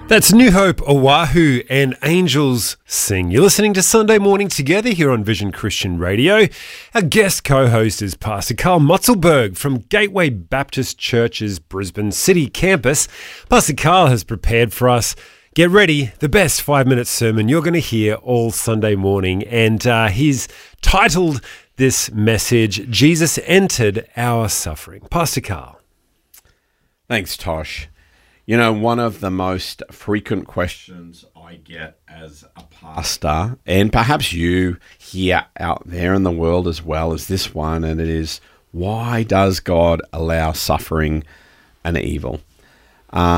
That's New Hope, Oahu and Angels Sing. You're listening to Sunday Morning Together here on Vision Christian Radio. Our guest co-host is Pastor Carl Motzelberg from Gateway Baptist Church's Brisbane City campus. Pastor Carl has prepared for us, get ready, the best 5-minute sermon you're going to hear all Sunday morning. And he's titled this message, Jesus Entered Our Suffering. Pastor Carl. Thanks, Tosh. You know, one of the most frequent questions I get as a pastor, and perhaps you hear out there in the world as well, is this one, and it is, why does God allow suffering and evil?